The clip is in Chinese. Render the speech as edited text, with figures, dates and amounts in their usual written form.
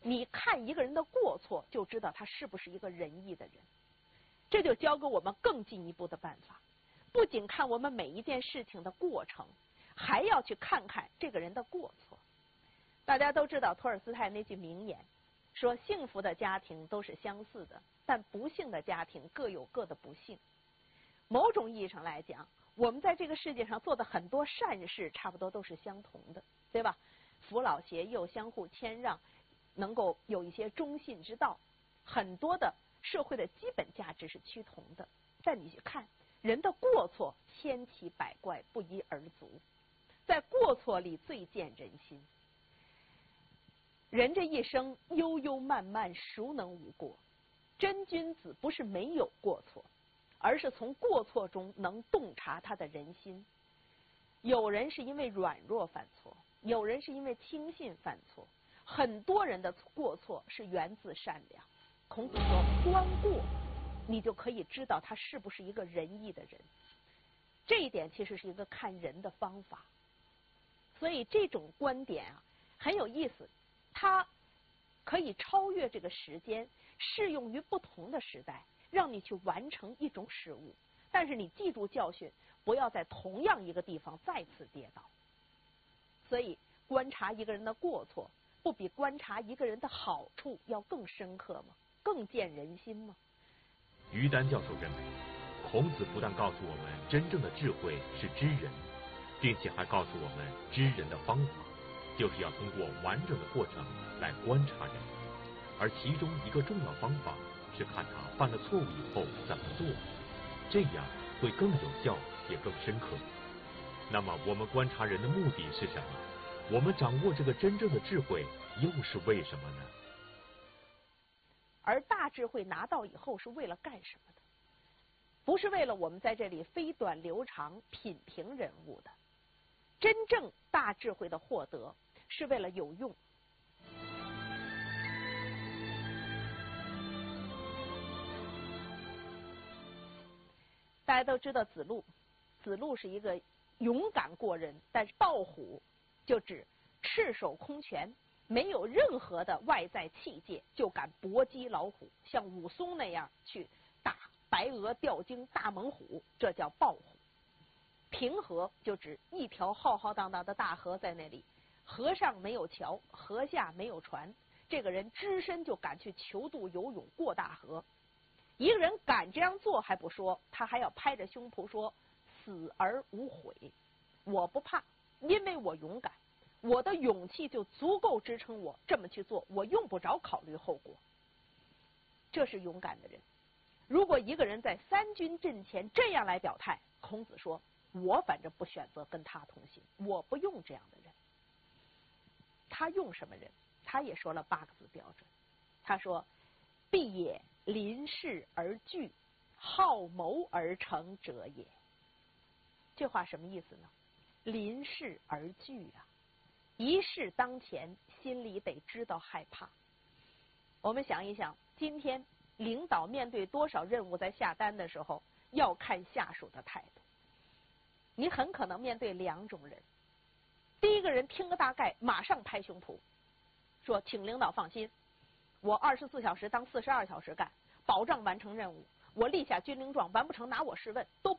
你看一个人的过错，就知道他是不是一个仁义的人。这就教给我们更进一步的办法，不仅看我们每一件事情的过程，还要去看看这个人的过错。大家都知道托尔斯泰那句名言，说幸福的家庭都是相似的，但不幸的家庭各有各的不幸。某种意义上来讲，我们在这个世界上做的很多善事差不多都是相同的，对吧？扶老携幼，相互谦让，能够有一些忠信之道，很多的社会的基本价值是趋同的。但你去看人的过错，千奇百怪，不一而足，在过错里最见人心。人这一生悠悠漫漫，孰能无过？真君子不是没有过错，而是从过错中能洞察他的人心。有人是因为软弱犯错，有人是因为轻信犯错，很多人的过错是源自善良。孔子说，观过你就可以知道他是不是一个仁义的人。这一点其实是一个看人的方法。所以这种观点啊很有意思，它可以超越这个时间，适用于不同的时代，让你去完成一种事物。但是你记住教训，不要在同样一个地方再次跌倒。所以观察一个人的过错，不比观察一个人的好处要更深刻吗？更见人心吗？ 于丹教授认为，孔子不但告诉我们真正的智慧是知人，并且还告诉我们知人的方法，就是要通过完整的过程来观察人，而其中一个重要方法是看他犯了错误以后怎么做，这样会更有效也更深刻。那么我们观察人的目的是什么？我们掌握这个真正的智慧又是为什么呢？ 而大智慧拿到以后是为了干什么的？不是为了我们在这里飞短流长品评人物的。真正大智慧的获得是为了有用。大家都知道子路，子路是一个勇敢过人，但是豹虎就指赤手空拳，没有任何的外在器械就敢搏击老虎，像武松那样去打白鹅、吊睛、大猛虎，这叫豹虎。平河就指一条浩浩荡荡的大河在那里，河上没有桥，河下没有船，这个人只身就敢去求渡游泳过大河。一个人敢这样做还不说，他还要拍着胸脯说死而无悔，我不怕，因为我勇敢，我的勇气就足够支撑我这么去做，我用不着考虑后果。这是勇敢的人。如果一个人在三军阵前这样来表态，孔子说，我反正不选择跟他同行，我不用这样的人。他用什么人？他也说了8个字标准。他说，必也临事而惧，好谋而成者也。这话什么意思呢？临事而惧啊，一事当前，心里得知道害怕。我们想一想，今天领导面对多少任务，在下单的时候要看下属的态度。你很可能面对2种人。第一个人听个大概，马上拍胸脯说，请领导放心，我24小时当42小时干，保障完成任务，我立下军令状，完不成拿我试问，都